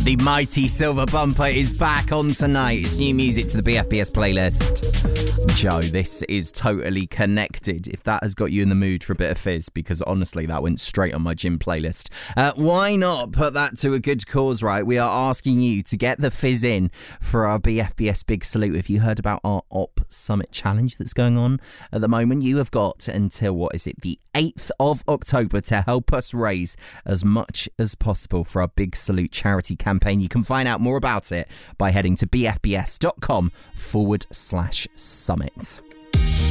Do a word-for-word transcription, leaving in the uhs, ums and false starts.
The mighty Silver Bumper is back on tonight. It's new music to the B F B S playlist. Joe, this is totally connected. If that has got you in the mood for a bit of fizz, because honestly, that went straight on my gym playlist. Uh, why not put that to a good cause, right? We are asking you to get the fizz in for our B F B S Big Salute. If you heard about our Op Summit Challenge that's going on at the moment, you have got until, what is it, the eighth of October to help us raise as much as possible for our Big Salute charity campaign. You can find out more about it by heading to bfbs.com forward slash summit.